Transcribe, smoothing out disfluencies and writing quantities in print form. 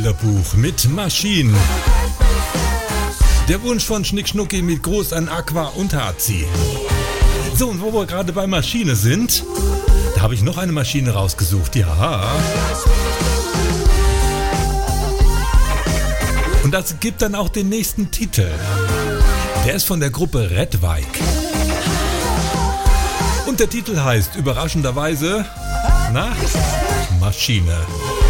Bilderbuch mit Maschinen. Der Wunsch von Schnick Schnucki mit Groß an Aqua und Hazi. So, und wo wir gerade bei Maschine sind, da habe ich noch eine Maschine rausgesucht. Ja. Und das gibt dann auch den nächsten Titel. Der ist von der Gruppe Redwijk. Und der Titel heißt überraschenderweise, Maschine.